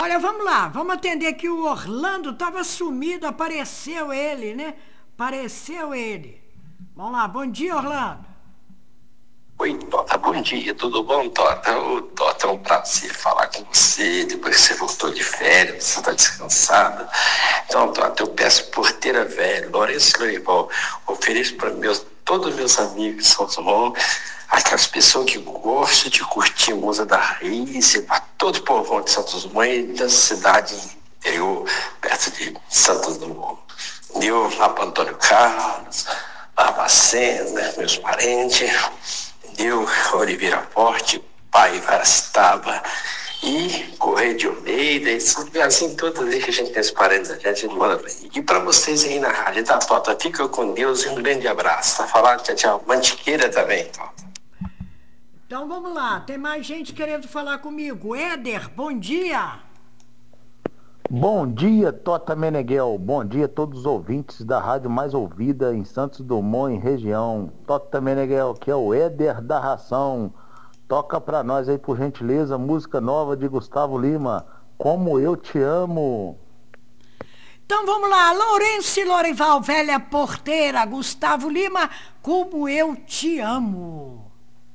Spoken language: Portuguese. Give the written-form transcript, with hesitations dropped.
Olha, vamos lá, vamos atender que o Orlando estava sumido, apareceu ele, né? Apareceu ele. Vamos lá, bom dia, Orlando. Oi, Tota, bom dia, tudo bom, Tota? Ô, Tota, é um prazer falar com você, depois que você voltou de férias, você está descansada. Então, Tota, eu peço porteira velho, Lourenço Lorival, ofereço para todos os meus amigos de São João, aquelas pessoas que gostam de curtir música da raiz, para todo o povão de Santos Dumont e da cidade interior, perto de Santos Dumont. Eu, lá para Antônio Carlos, Barbacena, meus parentes, eu, Oliveira Forte, Pai Varastava e Correio de Almeida, e assim todas as que a gente tem esse parentes, a gente manda bem. E para vocês aí na rádio, tá, Tota? Fica com Deus e um grande abraço. Tá falando, tchau, tchau. Mantiqueira também, Tota. Então vamos lá, tem mais gente querendo falar comigo. Éder, bom dia. Bom dia, Tota Meneghel. Bom dia a todos os ouvintes da rádio mais ouvida em Santos Dumont, em região. Tota Meneghel, que é o Éder da Ração. Toca pra nós aí, por gentileza, música nova de Gustavo Lima, Como Eu Te Amo. Então vamos lá, Lourenço e Lorival, velha porteira, Gustavo Lima, como eu te amo.